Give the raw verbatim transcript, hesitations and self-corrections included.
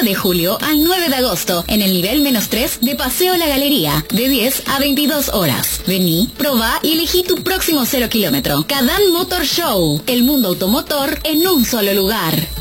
treinta de julio al nueve de agosto en el nivel menos tres de Paseo La Galería, de diez a veintidós horas. Vení, probá y elegí tu próximo cero kilómetro. Cadán Motor Show, el mundo automotor en un solo lugar.